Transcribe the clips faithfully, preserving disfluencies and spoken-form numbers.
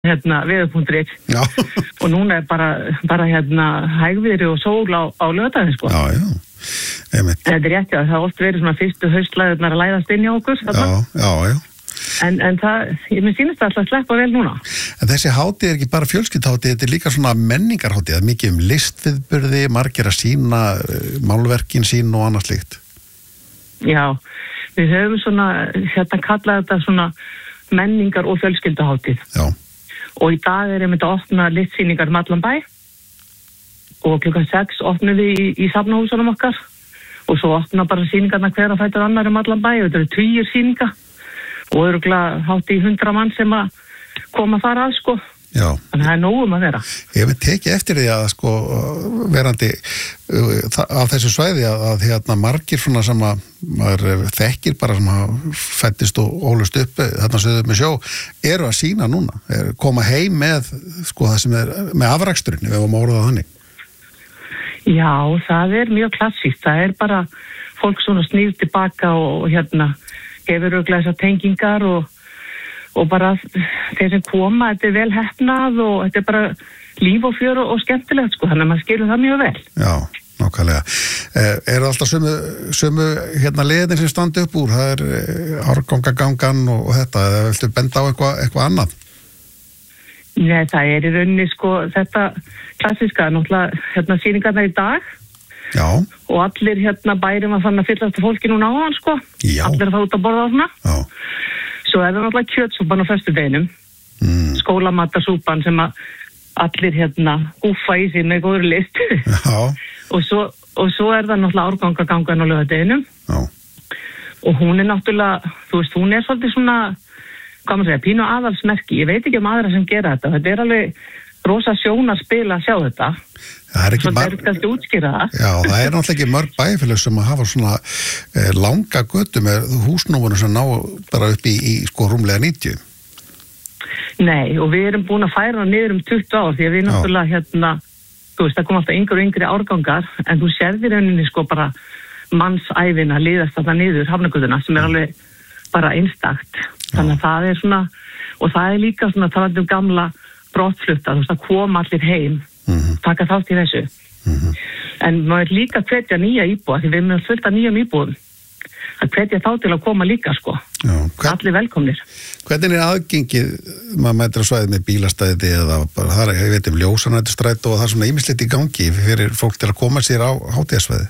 hérna veður.is og núna er bara, bara hérna hægviðri og sól á, á laugardaginn sko. Já, já. Einmitt. Þetta er rétt, já, það har oft verið svona fyrstu haustlæðurnar að læðast inn í okkur. Já, já, já. En, en það, ég minn sýnist alltaf að sleppa vel núna. En þessi hátíð er ekki bara fjölskylduhátíð, þetta er líka svona menningarhátíð, það er mikið um listviðburði, margir að sýna málverkin sín og annað slíkt. Já, við höfum svona, hérna kallað þetta svona menningar- og fjölskylduhátíð. Já. Og í dag er einmitt að opna listsýningar um allan bæ og klukkan sex opnum við í, í safnahúsunum okkar og svo opna bara sýningarna hver að fæta annar um allan bæ og þetta eru tugir sýninga og örugglega hátt í hundra mann sem að koma þar að sko. Já. Þannig að það er nógum að vera. Ég hef tekið eftir því að sko verandi uh, á þessu svæði að, að hérna margir svona sem að maður þekkir bara sem að fættist og ólust upp þarna sögðu með sjó eru að sýna núna, er, koma heim með sko það sem er með afraksturinn ef við varum orðað þannig. Já, það er mjög klassíkt. Það er bara fólk svona snýr tilbaka og, og hérna hefur örugglega þessar tengingar og og bara þeir sem koma, þetta er vel heppnað og þetta er bara líf og fjör og, og skemmtilegt sko, þannig að maður skilur það mjög vel. Já, nákvæmlega. Eh, er alltaf sömu, sömu hérna liðin sem standi upp úr, það er eh, árgangagangan og, og þetta, eða viltu benda á eitthvað eitthva annað? Nei, það er í rauninni sko þetta klassiska, náttúrulega hérna sýningarna í dag. Já. Og allir hérna bærum að fann að fyllast fólki núna á hann sko. Já. Allir að fá út að borða á svona. Já. Svo er það náttúrulega kjötsúpan á föstudeginum, mm. skólamatasúpan sem að allir hérna úffa í sig með góður list. Já. og, svo, og svo er það náttúrulega árgangagangan á laugardeginum. Já. Og hún er náttúrulega, þú veist, hún er svolítið svona, hvað maður segja, pínu aðalsmerki. Ég veit ekki um aðra sem gera þetta. Þetta er alveg rosa sjónarspil að sjá þetta. Það er ekki svo það er kannski útskýra það. Já, það er náttúrulega ekki mörg bæjarfélag sem að hafa svona eh, langa götu með húsnúmunum sem ná bara upp í, í sko rúmlega níutíu. Nei, og við erum búin að færa niður um tuttugu ár því að við náttúrulega hérna, þú veist, það kom alltaf yngri og yngri árgangar en þú sérðir rauninni sko bara mannsævina liðast þarna niður hafnagötuna sem er alveg bara einstakt. Þannig að það er svona, og það er líka svona talandi um gamla brottflutta, þú veist, að koma allir heim Mm-hmm. taka þátt í þessu mm-hmm. en maður líka hvetja nýja íbúa því við erum fullt af nýjum íbúum að hvetja þá til að koma líka sko. Já, hvern, allir velkomnir. Hvernig er aðgengið maður mætir á svæðið með bílastæði eða bara það er, ég veit um ljósanættustrætt og það er svona ýmislegt í gangi fyrir fólk til að koma sér á hátíðasvæði?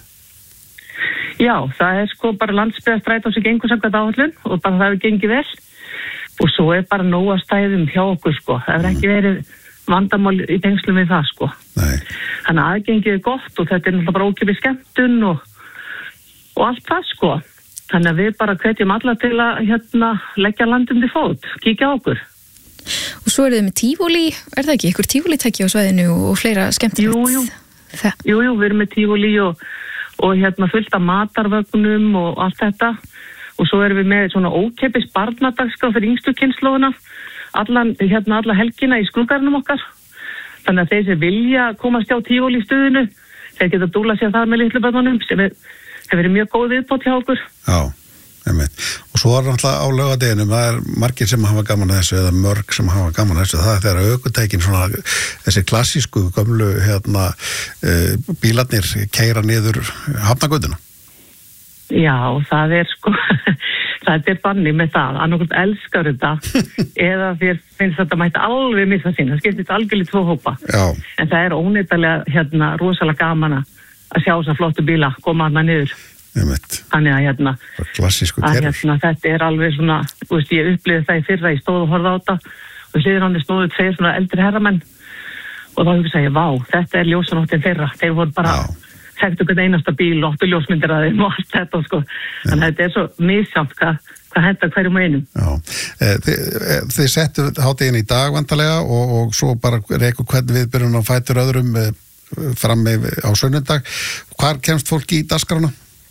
Já, það er sko bara landsbyggðarstrætt á sig gengur samkvæmt áætlun og bara það hefur gengið vel og svo er bara nóga stæðum hjá okkur sko, það hefur ekki verið vandamál í tengslum við það sko. Nei. Þannig að aðgengið er gott og þetta er náttúrulega bara ókeypis skemmtun og, og allt það sko. Þannig að við bara hvetjum alla til að hérna leggja landum til fót, kíkja á okkur. Og svo er þið með tífóli, er það ekki? Ykkur tífólitæki á svæðinu og fleira skemmtilegt? Jú, jú. Jú, jú, við erum með tífóli og, og hérna fullt af matarvögnum og allt þetta. Og svo erum við með svona ókeypis barnadagskrá fyrir yngstu kynslóðuna. Allan, hérna alla helgina í skrúgarnum okkar. Þannig að þeir sem vilja komast á tífóli í stuðinu, þeir geta dúla sér þar með litlu börnunum sem er, hefur verið mjög góð viðbót hjá okkur. Já, einmitt. Og svo er náttúrulega á laugardeginum, það er margir sem hafa gaman að þessu eða mörg sem hafa gaman að þessu. Það er þegar ökutækin svona, þessi klassísku gömlu hérna, uh, bílarnir keyra niður hafnagötuna. Já, það er sko, það er banni með það, annarkvæmt elskar þetta eða þér finnst þetta mætti alveg missa sín, það skiptist algjörlega tvo hópa. Já. En það er óneittalega hérna rosalega gaman að sjá þessa flottu bíla koma hana niður. Einmitt. Þannig að hérna, að, hérna þetta er alveg svona, þú veist, ég upplifði það í fyrra, ég stóð og horfði á þetta og hliðir hann stóðu tveir svona eldri herramenn og þá hugsaði ég, vá, þetta er ljósanóttin þeirra, þeir voru bara Já. Þekktu hvern einasta bíl og áttu ljósmyndir að þeim og allt þetta sko. Þannig að þetta er svo misjamt hvað, hvað hentar hverjum og einum. Já, Þi, þið settu hátíðin í dag vantarlega og, og svo bara rekur hvern viðbyrjun og fætur öðrum fram á sunnundag. Hvar kemst fólk í dagskrána?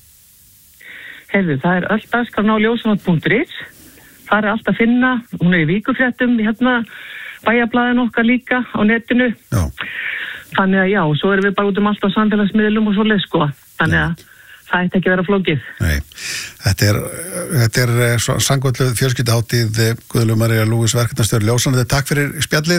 Heyrðu, það er öll dagskrána á ljósanótt punktur is. Það er allt að finna, hún er í vikufréttum hérna bæjarblaðin okkar líka á netinu. Já. Þannig að já, svo erum við bara út um allt á samfélagsmiðlum og svoleið sko. Þannig að það ætti ekki að vera flókið. Nei, þetta er, þetta er sangvöldu fjölskylduhátíð Guðlaug María Lúís verkefnastjóri Ljósanna. Takk fyrir spjallið.